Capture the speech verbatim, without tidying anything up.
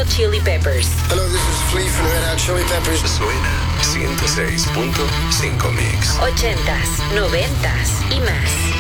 Hot Chili Peppers. Hello, this is Flea from Red Hot Chili Peppers. Suena ciento seis punto cinco Mix. Ochentas, noventas y más.